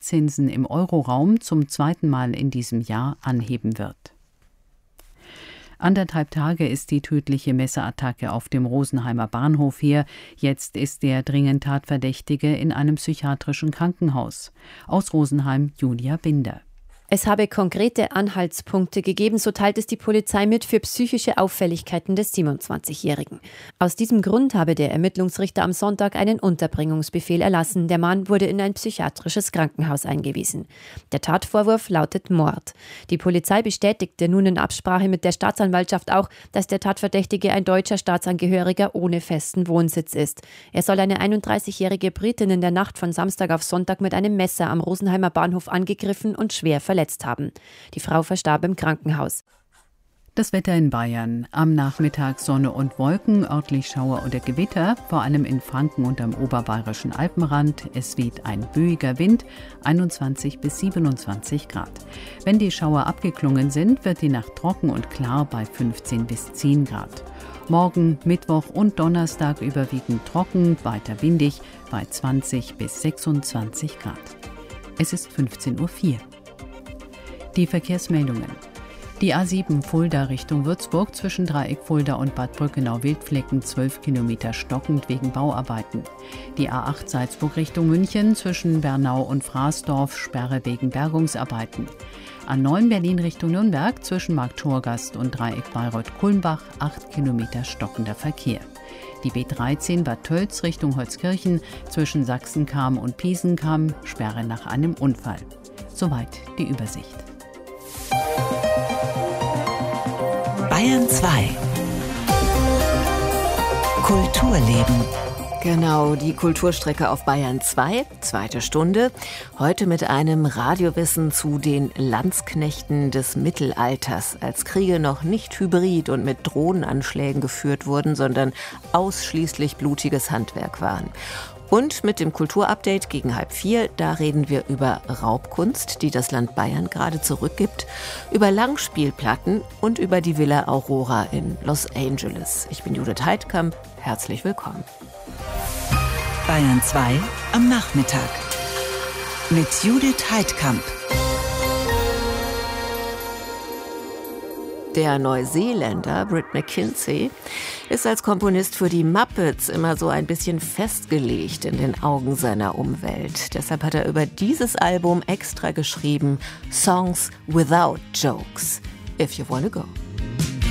Leitzinsen im Euroraum zum zweiten Mal in diesem Jahr anheben wird. 1,5 Tage ist die tödliche Messerattacke auf dem Rosenheimer Bahnhof her. Jetzt ist der dringend Tatverdächtige in einem psychiatrischen Krankenhaus. Aus Rosenheim Julia Binder. Es habe konkrete Anhaltspunkte gegeben, so teilt es die Polizei mit, für psychische Auffälligkeiten des 27-Jährigen. Aus diesem Grund habe der Ermittlungsrichter am Sonntag einen Unterbringungsbefehl erlassen. Der Mann wurde in ein psychiatrisches Krankenhaus eingewiesen. Der Tatvorwurf lautet Mord. Die Polizei bestätigte nun in Absprache mit der Staatsanwaltschaft auch, dass der Tatverdächtige ein deutscher Staatsangehöriger ohne festen Wohnsitz ist. Er soll eine 31-jährige Britin in der Nacht von Samstag auf Sonntag mit einem Messer am Rosenheimer Bahnhof angegriffen und schwer verletzt haben. Die Frau verstarb im Krankenhaus. Das Wetter in Bayern. Am Nachmittag Sonne und Wolken, örtlich Schauer oder Gewitter, vor allem in Franken und am oberbayerischen Alpenrand. Es weht ein böiger Wind, 21 bis 27 Grad. Wenn die Schauer abgeklungen sind, wird die Nacht trocken und klar bei 15 bis 10 Grad. Morgen, Mittwoch und Donnerstag überwiegend trocken, weiter windig bei 20 bis 26 Grad. Es ist 15:04 Uhr. Die Verkehrsmeldungen. Die A7 Fulda Richtung Würzburg zwischen Dreieck Fulda und Bad Brückenau-Wildflecken 12 Kilometer stockend wegen Bauarbeiten. Die A8 Salzburg Richtung München zwischen Bernau und Fraßdorf Sperre wegen Bergungsarbeiten. A9 Berlin Richtung Nürnberg zwischen Marktschorgast und Dreieck Bayreuth-Kulmbach 8 Kilometer stockender Verkehr. Die B13 Bad Tölz Richtung Holzkirchen zwischen Sachsenkam und Piesenkam Sperre nach einem Unfall. Soweit die Übersicht. Bayern 2 Kulturleben. Genau, die Kulturstrecke auf Bayern 2, zweite Stunde. Heute mit einem Radiowissen zu den Landsknechten des Mittelalters, als Kriege noch nicht hybrid und mit Drohnenanschlägen geführt wurden, sondern ausschließlich blutiges Handwerk waren. Und mit dem Kulturupdate gegen 3:30, da reden wir über Raubkunst, die das Land Bayern gerade zurückgibt, über Langspielplatten und über die Villa Aurora in Los Angeles. Ich bin Judith Heidkamp, herzlich willkommen. Bayern 2 am Nachmittag mit Judith Heidkamp. Der Neuseeländer Britt McKinsey ist als Komponist für die Muppets immer so ein bisschen festgelegt in den Augen seiner Umwelt. Deshalb hat er über dieses Album extra geschrieben: Songs Without Jokes. If you wanna go.